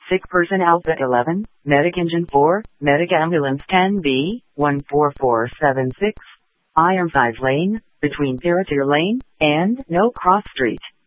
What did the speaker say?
Sick person Alpha 11, Medic Engine 4, Medic Ambulance 10B, 14476, Iron 5 Lane, between Tirtir Lane and No Cross Street.